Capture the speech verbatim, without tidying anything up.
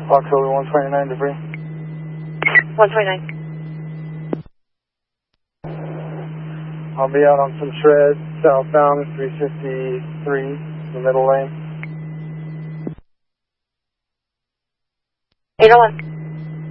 October one twenty-nine debris. one twenty-nine. I'll be out on some treads, southbound three fifty-three, the middle lane. eight oh one.